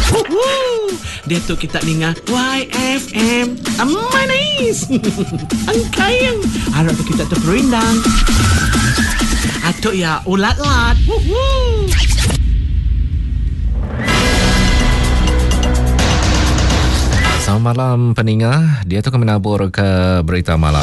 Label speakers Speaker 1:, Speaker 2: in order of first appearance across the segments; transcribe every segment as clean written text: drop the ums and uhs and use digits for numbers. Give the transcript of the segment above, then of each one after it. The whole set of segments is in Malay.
Speaker 1: Dia tu kita dengar YFM. Manis. Angkayang. Harap tu kita terperindang. Atuk ya ulat-lat.
Speaker 2: Selamat malam pendengar. Dia tu kami nabur ke berita malam.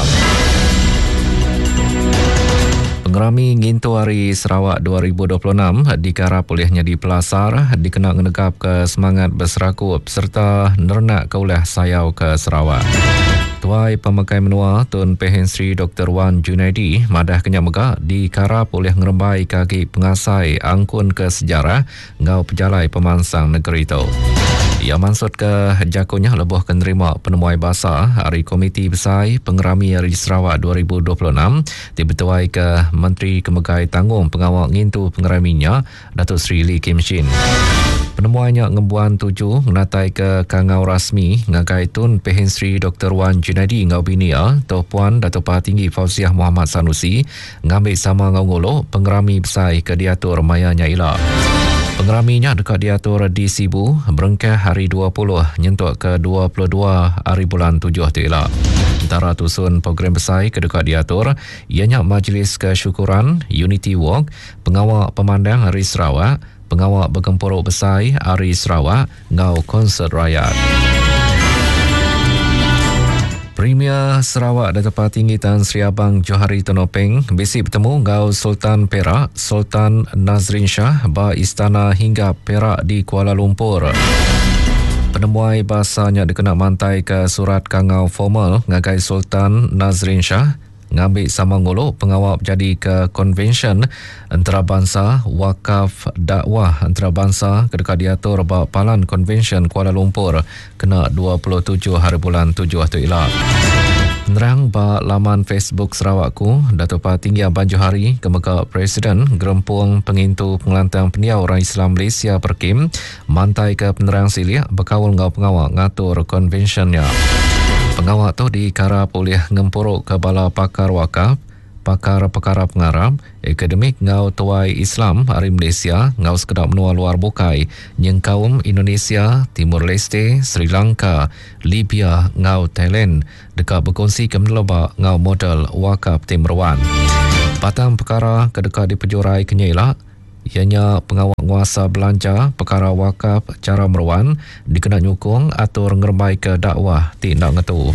Speaker 2: Pengerami Ngintu Hari Sarawak 2026 dikarap olehnya di Pelasar dikenal menegap ke semangat berserakup serta nernak ke oleh sayau ke Sarawak. Tuai Pemakai Menua Tun Pehen Sri Dr. Wan Junaidi madah kenyak megak dikarap oleh ngerembai kaki pengasai angkun ke sejarah ngau pejalai pemansang negeri itu. Ia maksud ke jakunya lebuh kenerima penemuai bahasa Hari Komiti Besar Pengerami Hari Sarawak 2026 dibetuai ke Menteri Kemegai Tanggung Pengawal Ngintu Pengeraminya Datuk Seri Lee Kim Shin. Penemuannya ngembuan 7 menatai ke kangau rasmi ngagai Tun Pehen Sri Dr. Wan Junaidi ngau binia Toh Puan Datuk Patinggi Fauziah Muhammad Sanusi ngambil sama ngau ngolo pengerami besar ke diatur mayanya ilah. Pengeraminya dekat diatur di Sibu berengkah hari 20 nyentuk ke 22 hari bulan 7 tu elak. Antara tusun program besar ke dekat diatur ianya Majlis Kesyukuran Unity Walk, Pengawal Pemandang Hari Sarawak, Pengawal Bergempuruk Besar Hari Sarawak, ngau konsert rakyat. Premier Sarawak Datuk Patinggi Tan Sri Abang Johari Tonopeng besik bertemu ngau Sultan Perak, Sultan Nazrin Shah ba Istana hingga Perak di Kuala Lumpur. Penemuai bahasanya dikenal mantai ke surat kangau formal ngagai Sultan Nazrin Shah ngambil sama ngolo pengawal jadi ke konvensyen antarabangsa wakaf dakwah antarabangsa ke dekat diatur ba palan konvensyen Kuala Lumpur kena 27 hari bulan 7 tu elak. Penerang ba laman Facebook Sarawakku Datuk Patinggi Abang Johari Kemuka Presiden Gerempung Pengintu Pengelantang Pendiau Orang Islam Malaysia Perkim mantai ke penerang silia berkawal ngau pengawal ngatur konvensyennya. Pengawal tu dikarap oleh ngempuruk Kepala Pakar Wakaf, Pakar Perkara Pengarap, Akademik ngau Tuai Islam Hari Malaysia, ngau sekedar menua luar bukai, nyeng kaum Indonesia, Timur Leste, Sri Lanka, Libya, ngau Thailand, dekat berkongsi ke menelabak ngau model Wakaf Timur Wan. Patang perkara kedekat di pejurai kenyelak, ianya pengawal nguasa belanja perkara wakaf cara meruan dikena nyukung atur ngerembai ke dakwah tindak ngetu.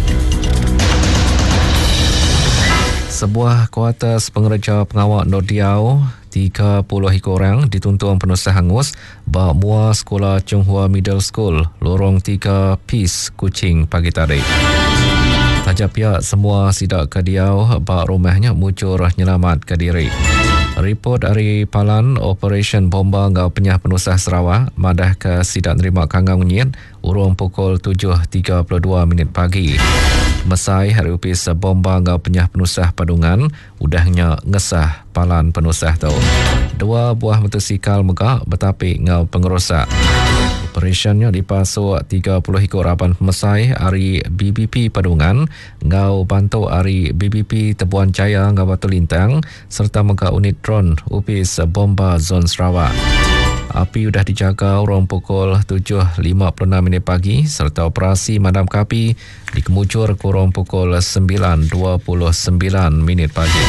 Speaker 2: Sebuah kuartus pengerja pengawal Nordiau 30 orang dituntun penulis hangus bak mua sekolah Chonghua Middle School lorong 3 Peace Kuching pagi tadi. Tajap pihak semua sidak ke diau bak rumahnya mucur nyelamat ke diri. Report dari Palan Operation Bomba ngau penyah penusah Sarawak madah ke sidak nerima kanggang nyet urung pukul 7.32 pagi. Mesai hari upis bomba ngau penyah penusah Padungan udahnya ngesah Palan penusah tu. 2 buah motosikal megak bertapik ngau pengerosak. Operationnya dipasuk 30 ekor apan pemesai hari BBP Padungan ngau bantu hari BBP Tebuan Jaya ngau Batu Lintang serta megak unit drone upis bomba zon Sarawak. Api sudah dijaga orang pukul 7.56 pagi serta operasi madam api dikemucur ke orang pukul 9.29 pagi.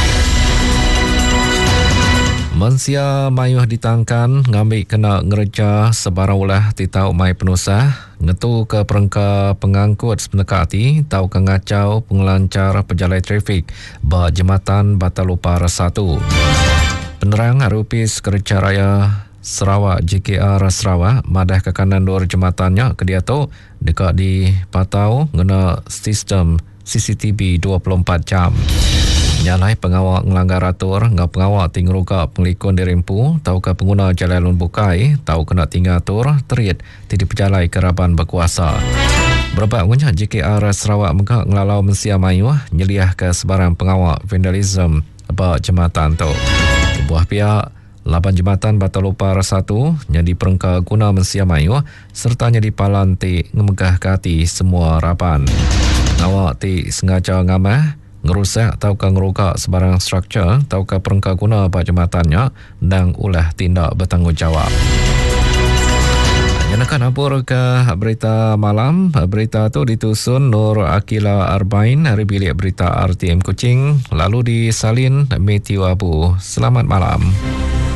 Speaker 2: Mansia mayuh ditangkan ngambil kena ngereja sebarang ulah titau mai penusah ngetu ke perengka pengangkut sepenekati tau ke ngacau pengelancar pejalai trafik ba jembatan Batalupar 1. Penerang Harupis Kerja Raya Sarawak JKR Sarawak madah ke kanan luar jembatannya ke dia tu dekat di Patau ngena sistem CCTV 24 jam. Nyalai pengawal ngelanggar atur ngau pengawal tingruka penglikun dirempu tau ke pengguna jalan bukai tau kena tinggal atur terit tidak pejalai keraban berkuasa. Berapa ngunyah JKR Sarawak megak ngelalau mensia mayuh nyeliah ke sebarang pengawal vandalism apa jembatan tu. Sebuah pihak laban jembatan Batalupar 1 jadi perengka guna mensia mayuh serta jadi palan ti ngemegah kati semua rapan. Awak ti sengaja ngamah ngerusak atau ngeruka sebarang struktur atau perengka guna bak jembatannya dan ulah tindak bertanggungjawab. Yang akan abur ke berita malam. Berita tu ditusun Nur Akila Arbain dari bilik berita RTM Kuching, lalu disalin Matthew Abu. Selamat malam.